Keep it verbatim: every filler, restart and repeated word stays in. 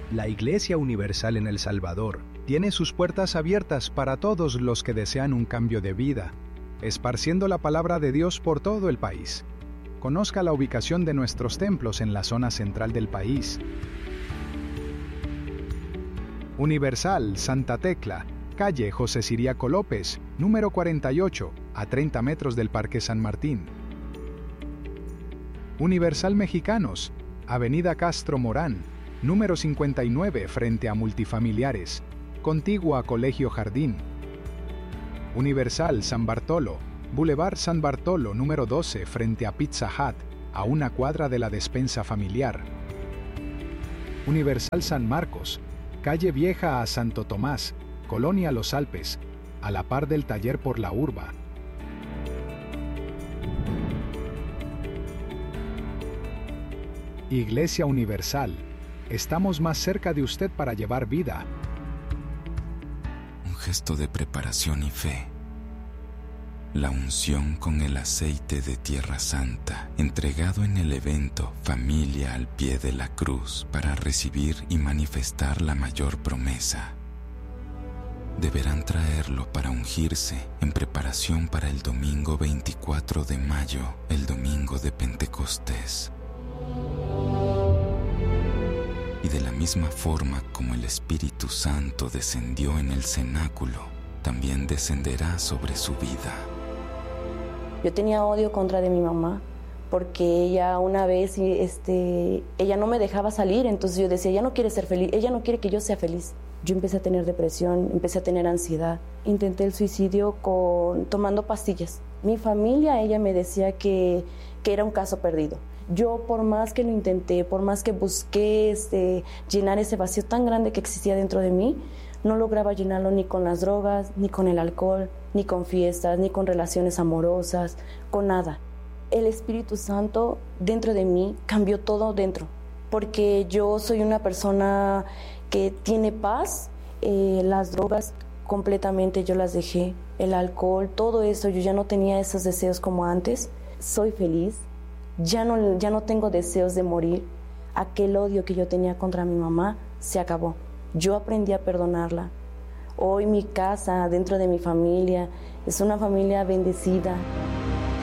La Iglesia Universal en El Salvador tiene sus puertas abiertas para todos los que desean un cambio de vida, esparciendo la palabra de Dios por todo el país. Conozca la ubicación de nuestros templos en la zona central del país. Universal Santa Tecla, calle José Ciriaco López, número cuarenta y ocho, a treinta metros del Parque San Martín. Universal Mexicanos, avenida Castro Morán, número cincuenta y nueve, frente a Multifamiliares, contiguo a Colegio Jardín. Universal San Bartolo, Boulevard San Bartolo, número doce, frente a Pizza Hut, a una cuadra de la despensa familiar. Universal San Marcos, calle Vieja a Santo Tomás, Colonia Los Alpes, a la par del taller por la Urba. Iglesia Universal, estamos más cerca de usted para llevar vida. Un gesto de preparación y fe. La unción con el aceite de Tierra Santa, entregado en el evento Familia al pie de la cruz para recibir y manifestar la mayor promesa. Deberán traerlo para ungirse en preparación para el domingo veinticuatro de mayo, el domingo de Pentecostés. Y de la misma forma como el Espíritu Santo descendió en el cenáculo, también descenderá sobre su vida. Yo tenía odio contra de mi mamá, porque ella una vez, este, ella no me dejaba salir, entonces yo decía, ella no quiere ser feliz, ella no quiere que yo sea feliz. Yo empecé a tener depresión, empecé a tener ansiedad. Intenté el suicidio con, tomando pastillas. Mi familia, ella me decía que, que era un caso perdido. Yo, por más que lo intenté, por más que busqué este, llenar ese vacío tan grande que existía dentro de mí, no lograba llenarlo ni con las drogas, ni con el alcohol, ni con fiestas, ni con relaciones amorosas, con nada. El Espíritu Santo dentro de mí cambió todo dentro, porque yo soy una persona que tiene paz. Eh, las drogas completamente yo las dejé, el alcohol, todo eso, yo ya no tenía esos deseos como antes. Soy feliz, ya no, ya no tengo deseos de morir. Aquel odio que yo tenía contra mi mamá se acabó. Yo aprendí a perdonarla. Hoy mi casa, dentro de mi familia, es una familia bendecida.